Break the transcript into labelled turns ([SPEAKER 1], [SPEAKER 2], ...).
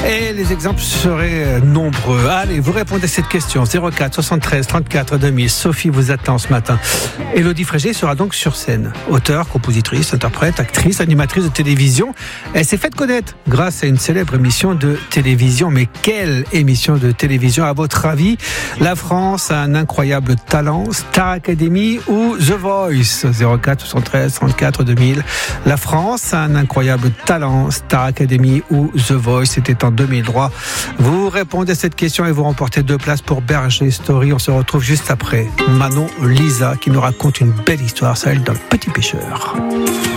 [SPEAKER 1] Et les exemples seraient nombreux. Allez, vous répondez à cette question. 04 73 34 2000. Sophie vous attend ce matin. Élodie Frégé sera donc sur scène. Auteure, compositrice, interprète, actrice, animatrice de télévision. Elle s'est faite connaître grâce à une célèbre émission de télévision. Mais quelle émission de télévision, à votre avis? La France a un incroyable talent, Star Academy ou The Voice? 04 73 34 2000. La France a un incroyable talent, Star Academy ou The Voice? C'était en 2003. Vous répondez à cette question et vous remportez 2 places pour Berger Story. On se retrouve juste après Manon Lisa qui nous raconte une belle histoire, celle d'un petit pêcheur.